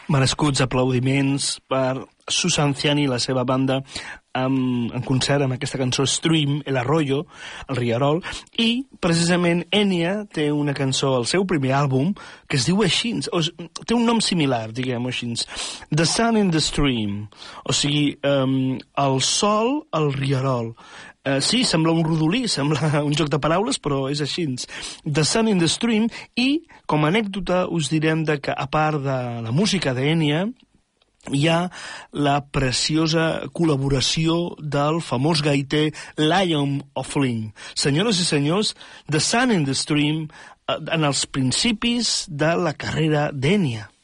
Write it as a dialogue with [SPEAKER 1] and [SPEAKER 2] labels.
[SPEAKER 1] Merescuts aplaudiments per Susan Ciani i la seva banda en concert amb aquesta cançó Stream, El Arroyo, el Rierol, i precisament Enya té una cançó al seu primer àlbum que es diu així, té un nom similar, diguem-ho així, The Sun in the Stream, o sigui, el sol al Rierol. Sí, sembla un rodolí, sembla un joc de paraules, però és així. The Sun in the Stream, i com a anècdota us direm que a part de la música d'Enya, hi ha la preciosa col·laboració del famós gaiter Lion O'Flynn. Senyores i senyors, The Sun in the Stream en els principis de la carrera d'Enya.